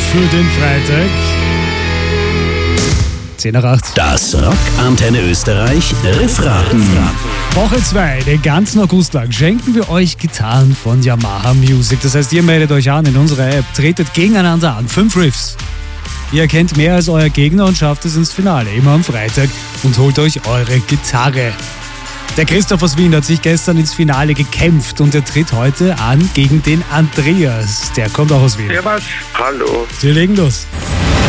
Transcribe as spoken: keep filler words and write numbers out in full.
für den Freitag. zehn nach acht. Das Rock Antenne Österreich Riffraten. Woche zwei, den ganzen August lang, schenken wir euch Gitarren von Yamaha Music. Das heißt, ihr meldet euch an in unserer App, tretet gegeneinander an. Fünf Riffs. Ihr erkennt mehr als euer Gegner und schafft es ins Finale, immer am Freitag, und holt euch eure Gitarre. Der Christoph aus Wien hat sich gestern ins Finale gekämpft und er tritt heute an gegen den Andreas. Der kommt auch aus Wien. Servus. Hallo. Wir legen los.